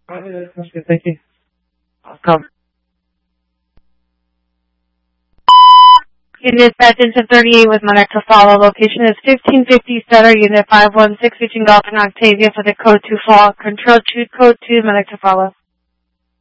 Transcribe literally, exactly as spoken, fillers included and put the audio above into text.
Okay, thank you. I'll come. Unit Attention thirty-eight with Monarch to follow. Location is fifteen fifty Sutter, Unit five one six, reaching Golf and Octavia for the code two fall. Control two, code two, Monarch to follow.